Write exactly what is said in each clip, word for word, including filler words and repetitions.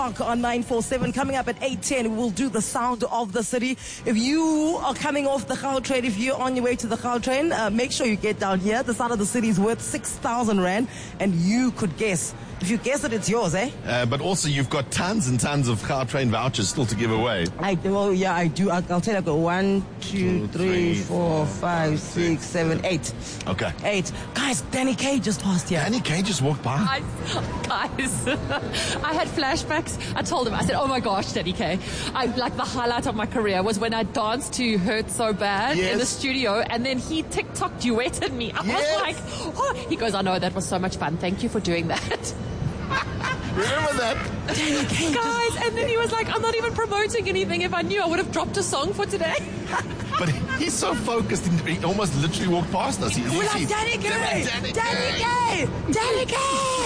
On nine four seven, coming up at eight ten, we will do the sound of the city. If you are coming off the Gautrain, if you're on your way to the Gautrain, uh, make sure you get down here. The sound of the city is worth six thousand rand, and you could guess. If you guess it, it's yours, eh? Uh, but also, you've got tons and tons of Gautrain vouchers still to give away. I do. Well, yeah, I do. I'll, I'll tell you, I've got one, two, Two, three, three, four, four, five, six, seven, eight. Okay. Eight. Guys, Danny K just passed here. Danny K just walked by. I, guys, I had flashbacks. I told him, I said, oh my gosh, Danny K. I, like the highlight of my career was when I danced to Hurt So Bad yes. in the studio, and then he TikTok duetted me. I yes. was like, oh. He goes, I know, that was so much fun. Thank you for doing that. Remember that? Guys, and then he was like, I'm not even promoting anything. If I knew, I would have dropped a song for today. But he's so focused, he almost literally walked past us. He, We're like, Danny K! Danny K! Danny K!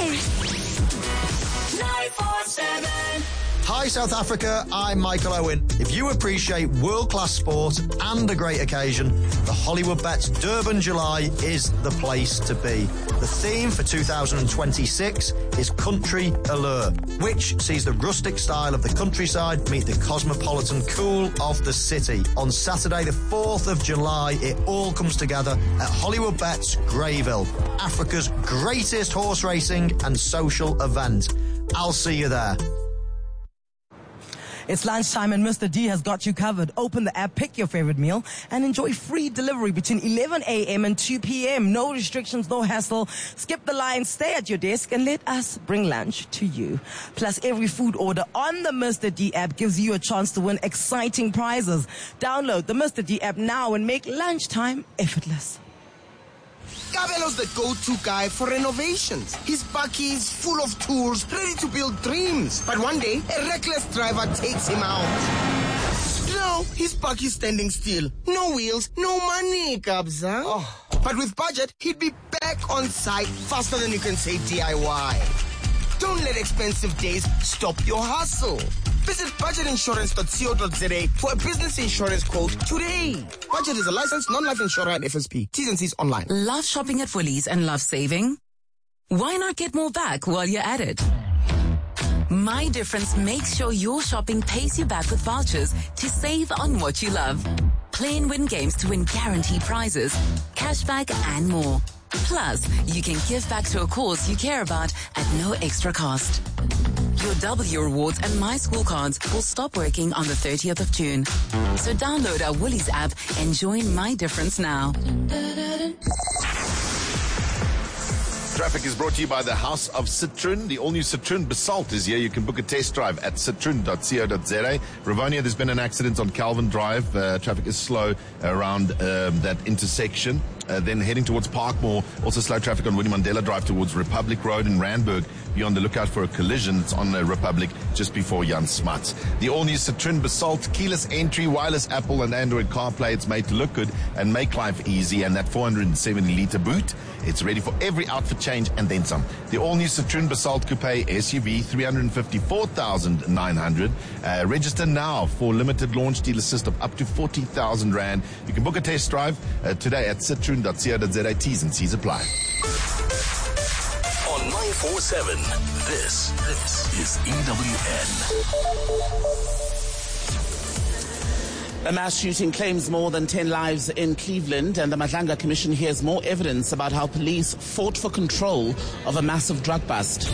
nine four seven. Hi South Africa, I'm Michael Owen. If you appreciate world-class sport and a great occasion, the Hollywood Bets Durban July is the place to be. The theme for two thousand twenty-six is Country Allure, which sees the rustic style of the countryside meet the cosmopolitan cool of the city. On Saturday the fourth of July, it all comes together at Hollywood Bets Greyville, Africa's greatest horse racing and social event. I'll see you there. It's lunchtime and Mister D has got you covered. Open the app, pick your favorite meal, and enjoy free delivery between eleven a.m. and two p.m. No restrictions, no hassle. Skip the line, stay at your desk, and let us bring lunch to you. Plus, every food order on the Mister D app gives you a chance to win exciting prizes. Download the Mister D app now and make lunchtime effortless. Kabelo's the go-to guy for renovations. His bakkie is full of tools, ready to build dreams. But one day, a reckless driver takes him out. Now, his bakkie standing still. No wheels, no money, Kabza. Oh. But with budget, he'd be back on site faster than you can say D I Y. Don't let expensive days stop your hustle. Visit budget insurance dot co dot za for a business insurance quote today. Budget is a licensed non-life insurer at F S P. T's and C's online. Love shopping at Woolies and love saving? Why not get more back while you're at it? My Difference makes sure your shopping pays you back with vouchers to save on what you love. Play and win games to win guaranteed prizes, cashback and more. Plus, you can give back to a cause you care about at no extra cost. Your W rewards and My School cards will stop working on the thirtieth of June. So download our Woolies app and join My Difference now. Traffic is brought to you by the House of Citroen. The all-new Citroen Basalt is here. You can book a test drive at citroen dot co dot za. Ravonia, there's been an accident on Calvin Drive. Uh, traffic is slow around um, that intersection. Uh, then heading towards Parkmore, also slow traffic on Winnie Mandela Drive towards Republic Road in Randburg. Be on the lookout for a collision. It's on the Republic just before Jan Smuts. The all-new Citroen Basalt, keyless entry, wireless Apple and Android CarPlay. It's made to look good and make life easy. And that four hundred seventy litre boot, it's ready for every outfit change and then some. The all-new Citroen Basalt Coupe S U V, three hundred fifty-four thousand nine hundred. Uh, register now for limited launch deal assist of up to forty thousand rand. You can book a test drive uh, today at citroen dot co dot za. T's and C's apply. On nine four seven, this, this is E W N. A mass shooting claims more than ten lives in Cleveland, and the Madlanga Commission hears more evidence about how police fought for control of a massive drug bust.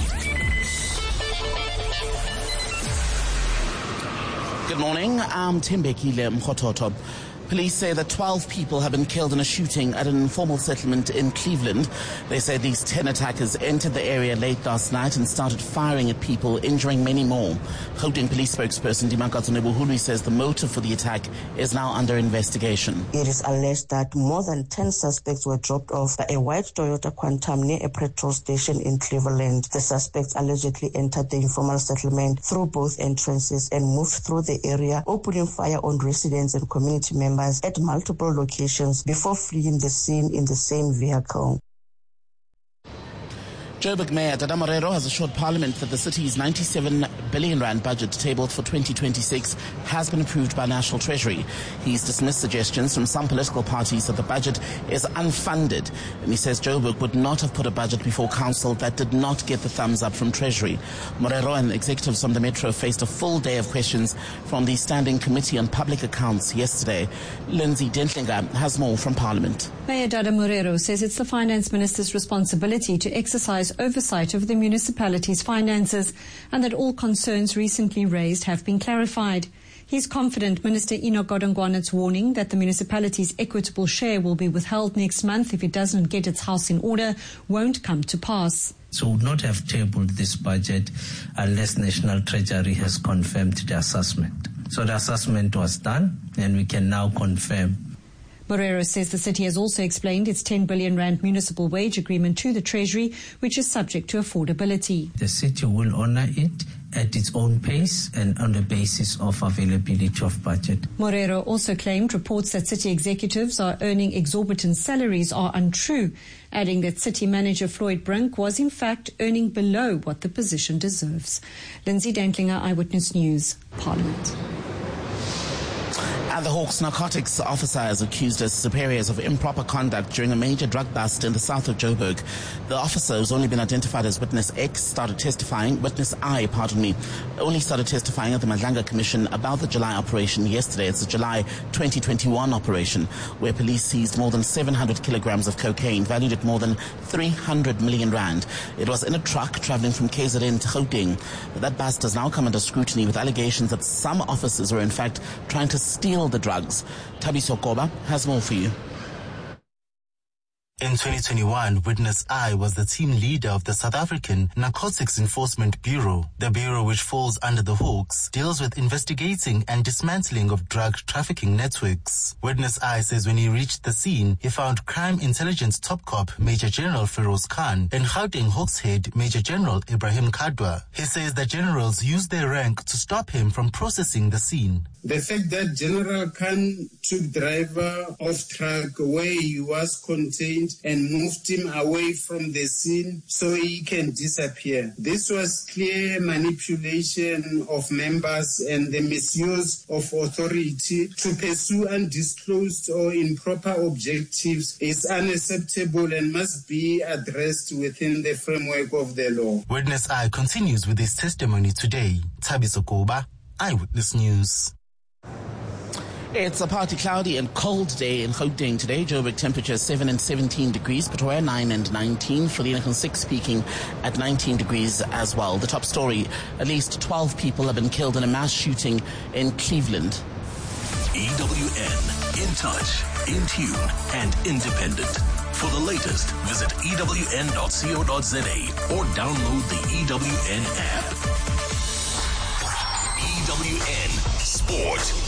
Good morning, I'm Tembekile Mkhototo. Police say that twelve people have been killed in a shooting at an informal settlement in Cleveland. They say these ten attackers entered the area late last night and started firing at people, injuring many more. Gauteng police spokesperson Dimakatso Nebuhulu says the motive for the attack is now under investigation. It is alleged that more than ten suspects were dropped off by a white Toyota Quantum near a petrol station in Cleveland. The suspects allegedly entered the informal settlement through both entrances and moved through the area, opening fire on residents and community members at multiple locations before fleeing the scene in the same vehicle. Joburg Mayor Dada Morero has assured Parliament that the city's ninety-seven billion rand budget tabled for twenty twenty-six has been approved by National Treasury. He's dismissed suggestions from some political parties that the budget is unfunded, and he says Joburg would not have put a budget before council that did not get the thumbs up from Treasury. Morero and executives from the Metro faced a full day of questions from the Standing Committee on Public Accounts yesterday. Lindsay Dentlinger has more from Parliament. Mayor Dada Morero says it's the Finance Minister's responsibility to exercise oversight of the municipality's finances and that all concerns recently raised have been clarified. He's confident Minister Enoch Godongwanat's warning that the municipality's equitable share will be withheld next month if it doesn't get its house in order won't come to pass. So we would not have tabled this budget unless National Treasury has confirmed the assessment. So the assessment was done and we can now confirm. Morero says the city has also explained its ten billion rand municipal wage agreement to the Treasury, which is subject to affordability. The city will honour it at its own pace and on the basis of availability of budget. Morero also claimed reports that city executives are earning exorbitant salaries are untrue, adding that city manager Floyd Brink was in fact earning below what the position deserves. Lindsay Dentlinger, Eyewitness News, Parliament. And the Hawks narcotics officer is accused as superiors of improper conduct during a major drug bust in the south of Joburg. The officer, who's only been identified as Witness X, started testifying, Witness I, pardon me, only started testifying at the Madlanga Commission about the July operation yesterday. It's a July twenty twenty-one operation where police seized more than seven hundred kilograms of cocaine, valued at more than three hundred million rand. It was in a truck traveling from K Z N to Gauteng. That bust has now come under scrutiny with allegations that some officers were in fact trying to steal the drugs. Thabiso Koba has more for you. In twenty twenty-one, Witness I was the team leader of the South African Narcotics Enforcement Bureau. The bureau, which falls under the Hawks, deals with investigating and dismantling of drug trafficking networks. Witness I says when he reached the scene, he found Crime Intelligence Top Cop Major General Feroz Khan and Gauteng Hawks Head Major General Ibrahim Kadwa. He says the generals used their rank to stop him from processing the scene. The fact that General Khan took driver off track where he was contained and moved him away from the scene so he can disappear. This was clear manipulation of members and the misuse of authority to pursue undisclosed or improper objectives is unacceptable and must be addressed within the framework of the law. Witness I continues with his testimony today. Thabiso Koba, Eyewitness News. It's a partly cloudy and cold day in Gauteng today. Joburg temperature seven and seventeen degrees, Pretoria nine and nineteen, Vereeniging six peaking at nineteen degrees as well. The top story, at least twelve people have been killed in a mass shooting in Cleveland. E W N, in touch, in tune and independent. For the latest, visit E W N dot co dot za or download the E W N app. E W N Sport.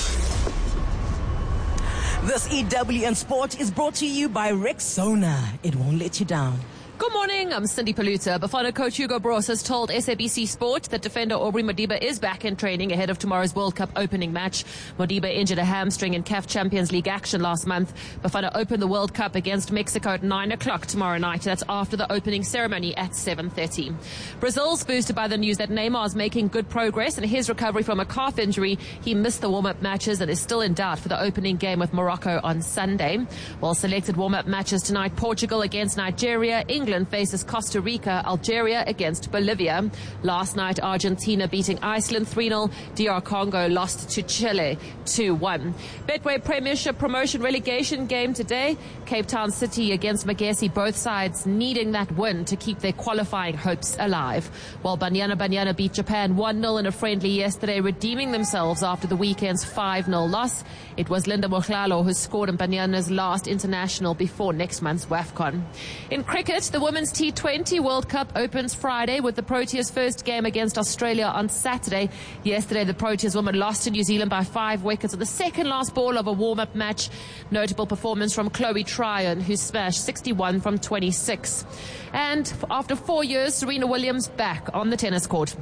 This E W N Sport is brought to you by Rexona. It won't let you down. Good morning, I'm Cindy Paluta. Bafana coach Hugo Bros has told S A B C Sport that defender Aubrey Modiba is back in training ahead of tomorrow's World Cup opening match. Modiba injured a hamstring in C A F Champions League action last month. Bafana open the World Cup against Mexico at nine o'clock tomorrow night. That's after the opening ceremony at seven thirty. Brazil's boosted by the news that Neymar is making good progress in his recovery from a calf injury. He missed the warm-up matches and is still in doubt for the opening game with Morocco on Sunday. While selected warm-up matches tonight, Portugal against Nigeria, England faces Costa Rica, Algeria against Bolivia. Last night, Argentina beating Iceland three nil. D R Congo lost to Chile two one. Betway Premiership promotion relegation game today. Cape Town City against Magesi, both sides needing that win to keep their qualifying hopes alive. While Banyana Banyana beat Japan one nil in a friendly yesterday, redeeming themselves after the weekend's five nil loss. It was Linda Mohlalo who scored in Banyana's last international before next month's WAFCON. In cricket, the Women's T twenty World Cup opens Friday with the Proteas' first game against Australia on Saturday. Yesterday, the Proteas women lost to New Zealand by five wickets on the second last ball of a warm-up match. Notable performance from Chloe Tryon, who smashed sixty-one from twenty-six. And after four years, Serena Williams back on the tennis court.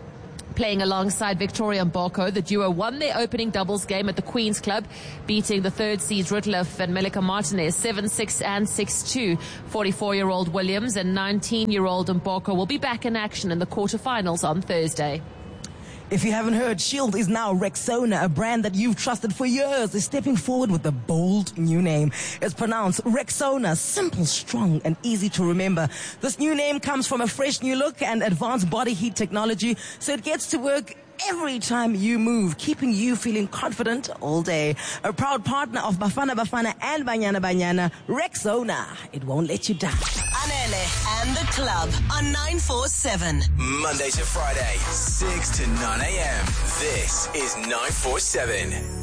Playing alongside Victoria Mboko, the duo won their opening doubles game at the Queen's Club, beating the third seeds Rutleff and Melika Martinez seven six and six two. forty-four-year-old Williams and nineteen-year-old Mboko will be back in action in the quarterfinals on Thursday. If you haven't heard, Shield is now Rexona, a brand that you've trusted for years, is stepping forward with a bold new name. It's pronounced Rexona, simple, strong, and easy to remember. This new name comes from a fresh new look and advanced body heat technology, so it gets to work every time you move, keeping you feeling confident all day. A proud partner of Bafana Bafana and Banyana Banyana, Rexona. It won't let you down. Anele and the Club on nine four seven. Monday to Friday, six to nine a.m. This is nine four seven.